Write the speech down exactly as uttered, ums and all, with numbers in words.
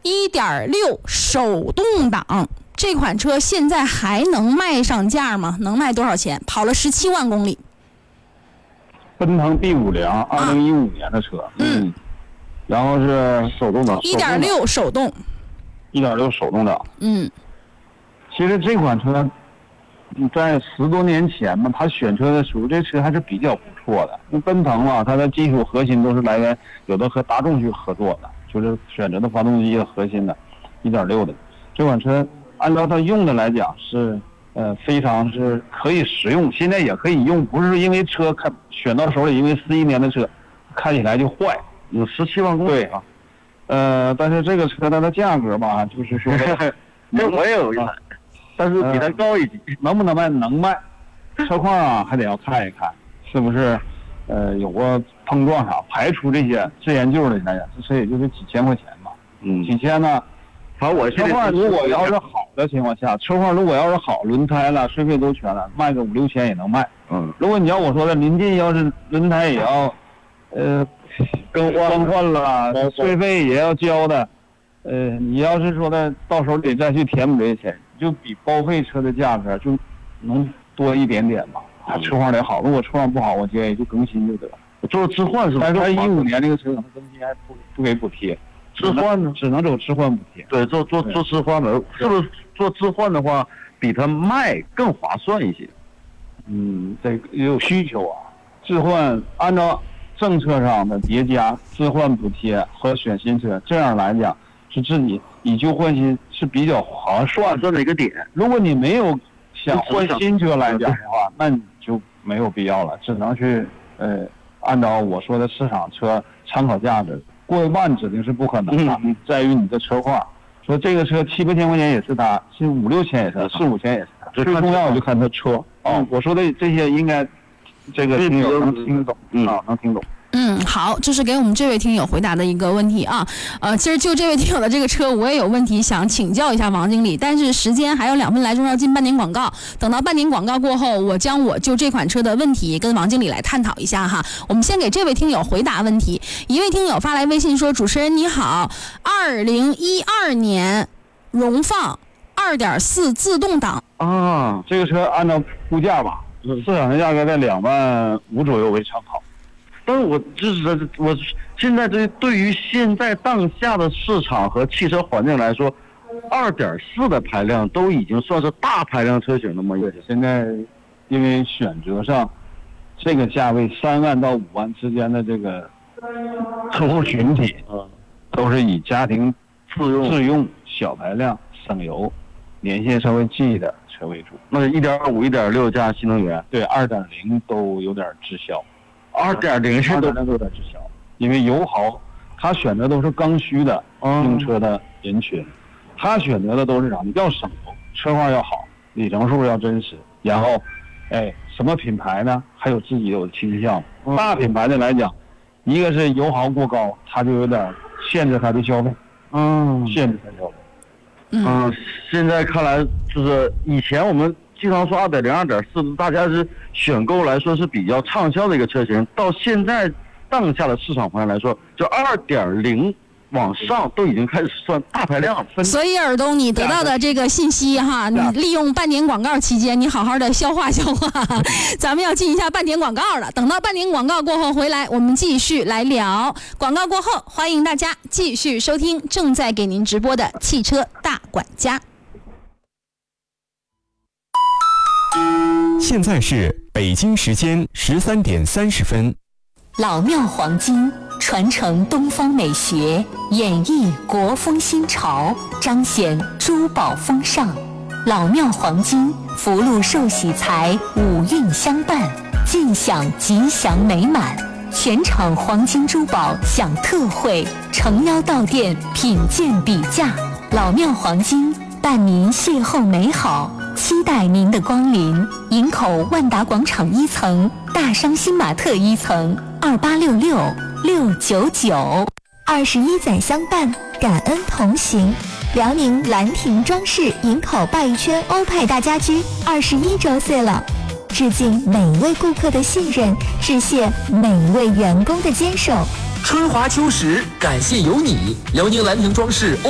一点六 手动挡，这款车现在还能卖上价吗？能卖多少钱？跑了十七万公里。 奔腾 B 五零，二零一五年的车， 嗯， 嗯然后是手动挡， 一点六手动， 一点六手动挡， 嗯， 其实这款车在十多年前嘛，他选车的时候，这车还是比较不错的。那奔腾嘛，它的技术核心都是来源有的和大众去合作的，就是选择的发动机的核心的，一点六的这款车，按照它用的来讲是呃非常是可以实用，现在也可以用，不是因为车看选到手里，因为四一年的车看起来就坏，有十七万公里啊。呃，但是这个车它的价格吧，就是说这我也有一台。但是比它高一级、 呃，能不能卖？能卖。车况啊，还得要看一看，是不是，呃，有过碰撞啥？排除这些自研究的来讲，这车也就是几千块钱吧。 嗯， 几千呢？ 好，我车况如果要是好的情况下，车况如果要是好，轮胎了、税费都全了，卖个五六千也能卖。 嗯， 如果你要我说的临近，要是轮胎也要，呃，更换更换了，税费也要交的，呃，你要是说的到手里再去填补这些钱。就比报废车的价格就能多一点点吧，它车况得好。如果车况不好，我建议就更新就得了。 做置换是吧？ 但是一五年这个车可能更新还不不给补贴， 置换呢只能走置换补贴。 对，做做做置换的，是不是做置换的话比它卖更划算一些？ 嗯，这也有需求啊。置换按照政策上的叠加置换补贴和选新车，这样来讲是自己以旧换新是比较划算的一个点。 如果你没有想换新车来讲的话，那你就没有必要了，只能去呃按照我说的市场车参考价值，过万指定是不可能的， 嗯、 在于你的车况。说这个车七八千块钱也是它，是五六千也是它，四五千也是它，最重要的就看它车。哦、嗯，我说的这些应该这个听友能听懂，嗯啊，能听懂。 嗯，好，这是给我们这位听友回答的一个问题啊。呃，其实就这位听友的这个车，我也有问题想请教一下王经理，但是时间还有两分来钟要进半点广告，等到半点广告过后，我将我就这款车的问题跟王经理来探讨一下哈。我们先给这位听友回答问题。一位听友发来微信说：“主持人你好，二零一二年荣放二点四自动挡啊，这个车按照估价吧，市场的价格在两万五左右为参考。” 但是我就是我现在这对于现在当下的市场和汽车环境来说，二点四的排量都已经算是大排量车型了吗？ 现在因为选择上，这个价位三万到五万之间的这个客户群体， 嗯， 都是以家庭自用、自用小排量、省油、年限稍微近的车为主。 那一点五、一点六加新能源， 对，二点零都有点滞销。 二点零是都有点滞销，因为油豪他选择都是刚需的用车的人群，他选择的都是啥？要省油，车况要好，里程数要真实，然后，哎，什么品牌呢？还有自己有倾向。大品牌的来讲，一个是油耗过高，它就有点限制它的消费，嗯，限制它消费。 嗯，现在看来就是以前我们经常说二点零、二点四，大家是选购来说是比较畅销的一个车型。到现在当下的市场环境来说，就二点零往上都已经开始算大排量了。 所以尔东，你得到的这个信息哈，你利用半点广告期间，你好好的消化消化。咱们要进一下半点广告了，等到半点广告过后回来，我们继续来聊。广告过后，欢迎大家继续收听正在给您直播的汽车大管家。 现在是北京时间十三点三十分。 老庙黄金传承东方美学，演绎国风新潮，彰显珠宝风尚。老庙黄金福禄寿喜财五运相伴，尽享吉祥美满。全场黄金珠宝享特惠，诚邀到店品鉴比价。老庙黄金伴您邂逅美好，期待您的光临。营口万达广场一层，大商新玛特一层，二八六六六九九。 二十一载相伴，感恩同行。辽宁兰亭装饰营口鲅鱼圈欧派大家居二十一周岁了，致敬每位顾客的信任，致谢每位员工的坚守。 春华秋实，感谢有你。辽宁兰亭装饰